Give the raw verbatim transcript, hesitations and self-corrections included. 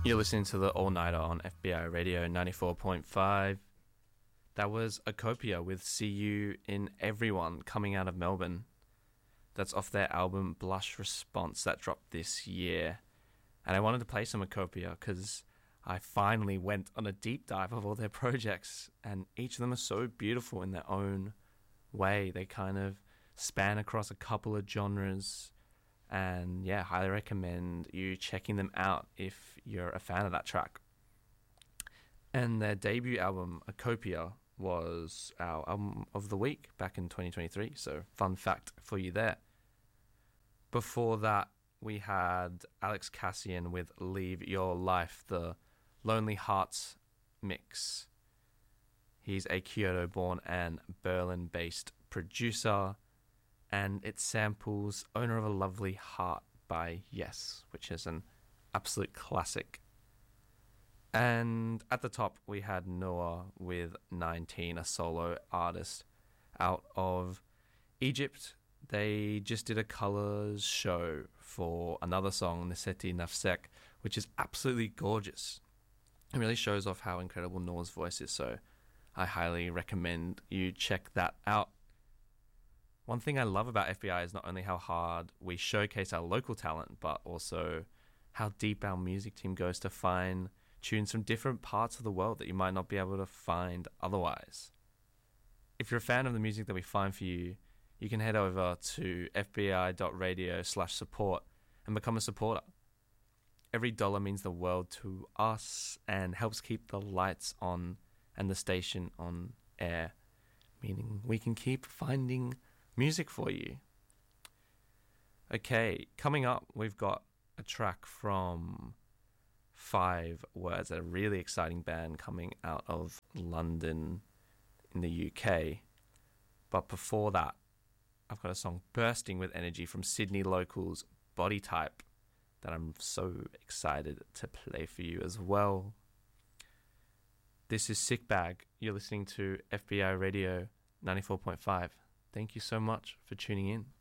You're listening to the All Nighter on F B I Radio ninety-four point five. That was Acopia with See You in Everyone coming out of Melbourne. That's off their album Blush Response that dropped this year. And I wanted to play some Acopia because I finally went on a deep dive of all their projects, and each of them are so beautiful in their own way. They kind of span across a couple of genres, and yeah, highly recommend you checking them out if you're a fan of that track. And their debut album, Acopia, was our album of the week back in twenty twenty-three, so fun fact for you there. Before that, we had Alex Cassian with Leave Your Life, the Lonely Hearts mix. He's a Kyoto-born and Berlin-based producer, and it samples Owner of a Lovely Heart by Yes, which is an absolute classic. And at the top, we had Noah with nineteen, a solo artist out of Egypt. They just did a colours show for another song, Neseti Nafsek, which is absolutely gorgeous. It really shows off how incredible Noah's voice is, so I highly recommend you check that out. One thing I love about F B I is not only how hard we showcase our local talent, but also how deep our music team goes to find tunes from different parts of the world that you might not be able to find otherwise. If you're a fan of the music that we find for you, you can head over to fbi.radio slash support and become a supporter. Every dollar means the world to us and helps keep the lights on and the station on air, meaning we can keep finding music for you. Okay, coming up, we've got a track from Five Words, a really exciting band coming out of London in the U K. But before that, I've got a song bursting with energy from Sydney locals Body Type that I'm so excited to play for you as well. This is Sick Bag. You're listening to F B I Radio ninety-four point five. Thank you so much for tuning in.